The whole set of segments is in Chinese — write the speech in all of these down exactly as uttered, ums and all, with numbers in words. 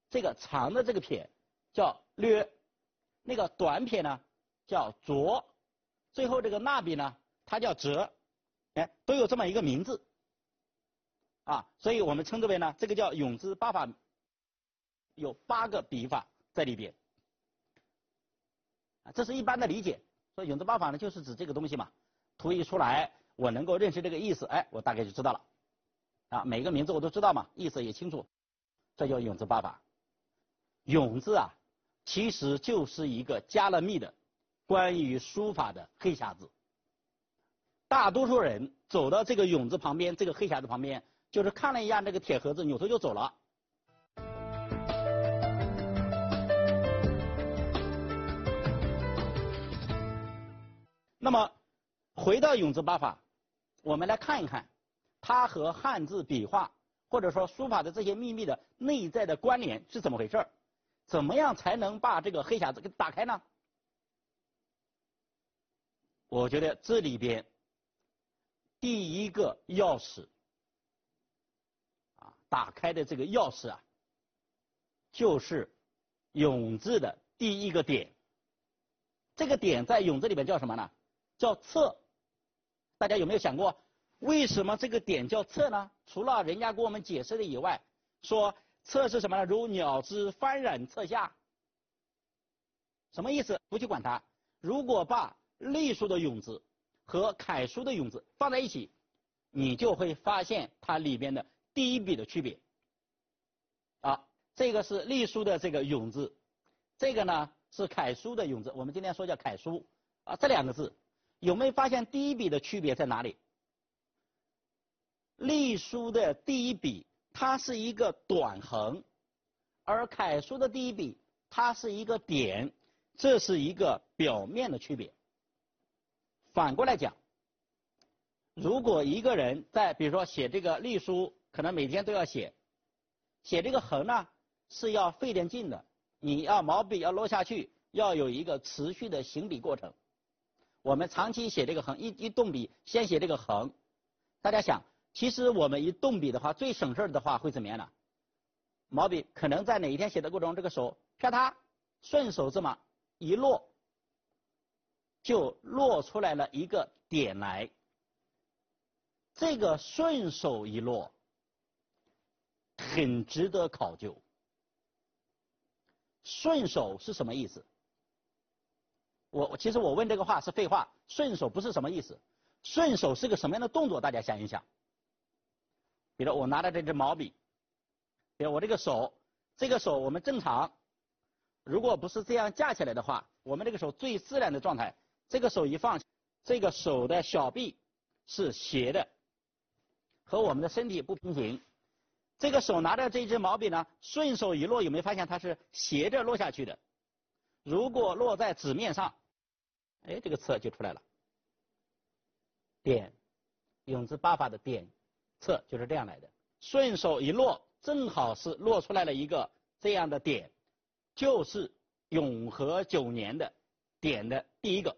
这个长的这个撇叫略，那个短撇呢叫斫，最后这个捺笔呢它叫折，哎，都有这么一个名字啊，所以我们称之为呢，这个叫永字八法，有八个笔法在里边啊，这是一般的理解。所以永字八法呢，就是指这个东西嘛，图一出来，我能够认识这个意思，哎，我大概就知道了啊，每个名字我都知道嘛，意思也清楚，这叫永字八法。永字啊，其实就是一个加了密的关于书法的黑匣子。大多数人走到这个永字旁边，这个黑匣子旁边，就是看了一眼这个铁盒子，扭头就走了。那么回到永字八法，我们来看一看它和汉字笔画或者说书法的这些秘密的内在的关联是怎么回事儿？怎么样才能把这个黑匣子给打开呢？我觉得这里边第一个钥匙啊，打开的这个钥匙啊，就是永字的第一个点。这个点在永字里边叫什么呢？叫侧。大家有没有想过，为什么这个点叫侧呢？除了人家给我们解释的以外，说侧是什么呢？如鸟之翻然侧下。什么意思？不去管它。如果把隶书的永字和楷书的永字放在一起，你就会发现它里边的第一笔的区别。啊，这个是隶书的这个永字，这个呢是楷书的永字，我们今天说叫楷书啊，这两个字有没有发现第一笔的区别在哪里？隶书的第一笔它是一个短横，而楷书的第一笔它是一个点，这是一个表面的区别。反过来讲，如果一个人在比如说写这个隶书，可能每天都要写，写这个横呢是要费点劲的，你要毛笔要落下去，要有一个持续的行笔过程。我们长期写这个横，一一动笔先写这个横，大家想，其实我们一动笔的话，最省事的话会怎么样呢？毛笔可能在哪一天写的过程中，这个手啪嗒顺手这么一落，就落出来了一个点来。这个顺手一落很值得考究。顺手是什么意思？我其实我问这个话是废话，顺手不是什么意思？顺手是个什么样的动作？大家想一想。比如我拿着这支毛笔，比如我这个手，这个手我们正常，如果不是这样架起来的话，我们这个手最自然的状态，这个手一放，这个手的小臂是斜的，和我们的身体不平行。这个手拿着这支毛笔呢，顺手一落，有没有发现它是斜着落下去的？如果落在纸面上，哎，这个侧就出来了。点，永字八法的点侧就是这样来的。顺手一落，正好是落出来了一个这样的点，就是永和九年的点的第一个。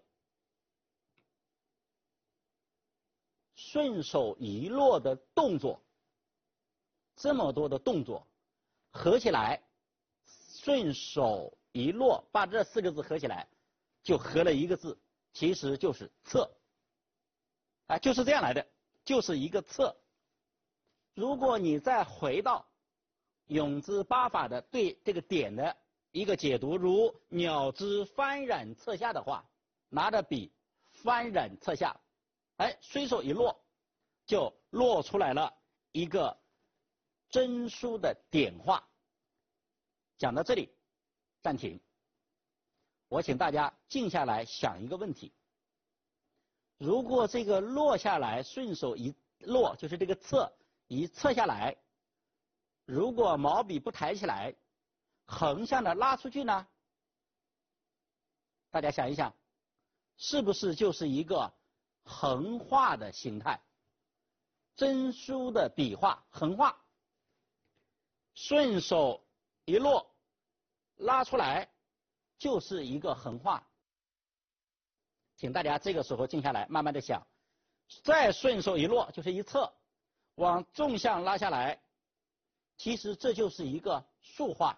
顺手一落的动作，这么多的动作合起来，顺手一落，把这四个字合起来，就合了一个字，其实就是侧。啊，就是这样来的，就是一个侧。如果你再回到永字八法的对这个点的一个解读，如鸟之翻然侧下的话，拿着笔翻然侧下，哎，随手一落，就落出来了一个真书的点画。讲到这里，暂停。我请大家静下来想一个问题：如果这个落下来，顺手一落，就是这个侧一侧下来，如果毛笔不抬起来，横向的拉出去呢？大家想一想，是不是就是一个横画的形态？真书的笔画，横画，顺手一落，拉出来，就是一个横画。请大家这个时候静下来，慢慢的想，再顺手一落，就是一侧，往纵向拉下来，其实这就是一个竖画。